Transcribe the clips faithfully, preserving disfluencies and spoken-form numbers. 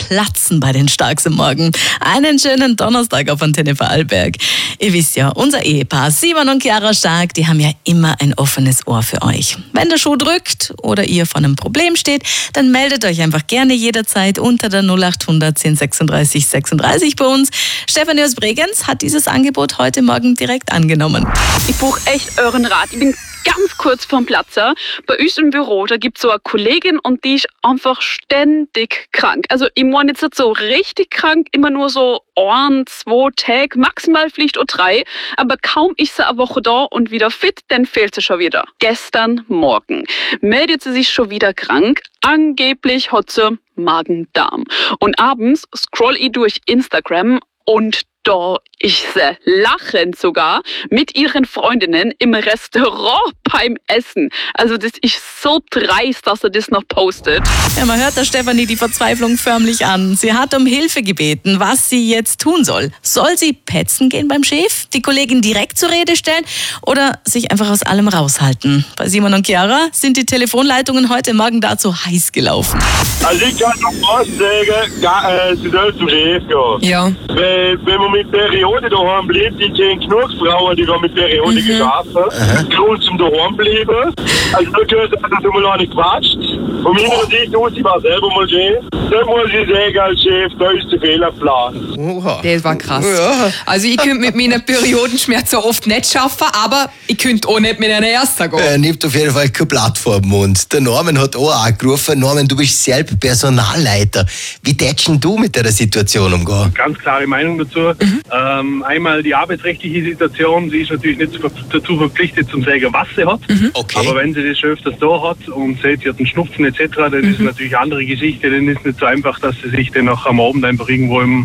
platzen bei den Starks am Morgen. Einen schönen Donnerstag auf Antenne Vorarlberg. Ihr wisst ja, unser Ehepaar Simon und Chiara Stark, die haben ja immer ein offenes Ohr für euch. Wenn der Schuh drückt oder ihr vor einem Problem steht, dann meldet euch einfach gerne jederzeit unter der null acht hundert zehn sechsunddreißig sechsunddreißig bei uns. Stefanie aus Bregenz hat dieses Angebot heute Morgen direkt angenommen. Ich brauche echt euren Rat. Ich bin ganz kurz vorm Platzer. Bei uns im Büro, da gibt es so eine Kollegin und die ist einfach ständig krank. Also ich meine jetzt nicht so richtig krank, immer nur so ein, zwei Tage, maximal vielleicht auch drei. Aber kaum ist sie eine Woche da und wieder fit, dann fehlt sie schon wieder. Gestern Morgen meldet sie sich schon wieder krank. Angeblich hat sie Magen-Darm. Und abends scroll ich durch Instagram und da ist sie lachend sogar mit ihren Freundinnen im Restaurant beim Essen. Also das ist so dreist, dass er das noch postet. Ja, man hört der Stefanie die Verzweiflung förmlich an. Sie hat um Hilfe gebeten, was sie jetzt tun soll. Soll sie petzen gehen beim Chef, die Kollegin direkt zur Rede stellen oder sich einfach aus allem raushalten? Bei Simon und Chiara sind die Telefonleitungen heute Morgen dazu heiß gelaufen. Also ich kann noch was sagen, ja, äh, sie soll zum Chef gehen. Ja. Wenn, wenn man mit Periode daheim bleibt, sind schon genug Frauen, die da mit Periode mhm. geschaffen. Grund zum daheim bleiben. Also da gehört das mal auch nicht quatscht. Von meiner Sicht aus, ich war selber mal Chef. Da muss ich sagen, als Chef, da ist der Fehlerplan. Oha. Das war krass. Ja. Also ich könnte mit meiner Periodenschmerzen oft nicht schaffen, aber ich könnte auch nicht mit einer ersten gehen. Er nimmt auf jeden Fall keine Blatt vor den Mund. Der Norman hat auch angerufen. Norman, du bist selbst Personalleiter. Wie tätschen du mit der Situation umgehen? Ganz klare Meinung dazu. Mhm. Ähm, einmal die arbeitsrechtliche Situation. Sie ist natürlich nicht dazu verpflichtet, zu sagen, was sie hat. Mhm. Okay. Aber wenn sie das schon öfters da hat und sieht, sie hat einen Schnupfen et cetera, dann mhm. ist es natürlich eine andere Geschichte. Dann ist es nicht so einfach, dass sie sich dann noch am Abend einfach irgendwo im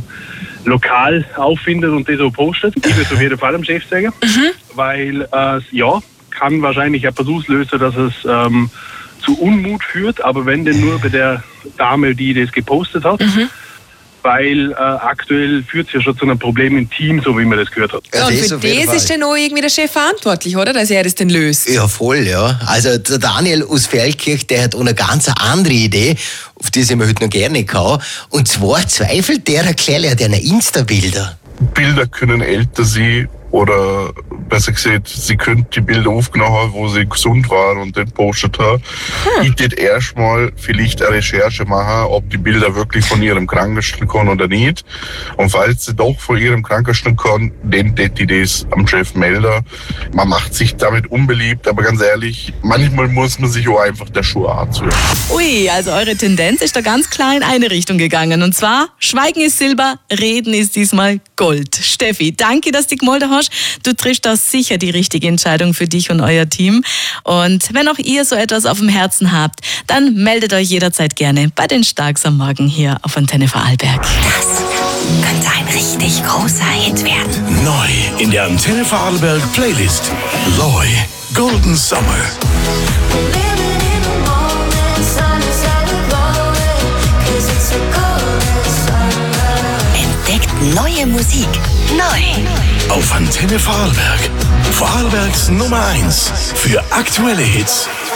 Lokal auffindet und das so postet. Ich würde es auf jeden Fall dem Chef sagen, mhm. weil äh, ja, kann wahrscheinlich etwas auslösen, dass es ähm, zu Unmut führt, aber wenn denn nur bei der Dame, die das gepostet hat. Mhm. Weil äh, aktuell führt es ja schon zu einem Problem im Team, so wie man das gehört hat. Ja, und für das ist dann auch irgendwie der Chef verantwortlich, oder? Dass er das denn löst. Ja, voll, ja. Also der Daniel aus Feldkirch, der hat auch eine ganz andere Idee, auf die sind wir heute noch gerne gekommen. Und zwar zweifelt der Erklärung deiner Insta-Bilder. Bilder können älter sein oder besser gesagt, sie könnte die Bilder aufgenommen haben, wo sie gesund waren und den postet haben. Hm. Ich würde erstmal vielleicht eine Recherche machen, ob die Bilder wirklich von ihrem Krankenstand kommen oder nicht. Und falls sie doch von ihrem Krankenstand kommen, dann wird die das am Chef melden. Man macht sich damit unbeliebt, aber ganz ehrlich, manchmal muss man sich auch einfach der Schuhe anziehen. Ui, also eure Tendenz ist da ganz klar in eine Richtung gegangen. Und zwar, Schweigen ist Silber, Reden ist diesmal Gold. Steffi, danke, dass du gemeldet hast. Du triffst da sicher die richtige Entscheidung für dich und euer Team. Und wenn auch ihr so etwas auf dem Herzen habt, dann meldet euch jederzeit gerne bei den Starks am Morgen hier auf Antenne Vorarlberg. Das könnte ein richtig großer Hit werden. Neu in der Antenne Vorarlberg Playlist. Loy, Golden Summer. Neue Musik. Neu. Auf Antenne Vorarlberg. Vorarlbergs Nummer eins für aktuelle Hits.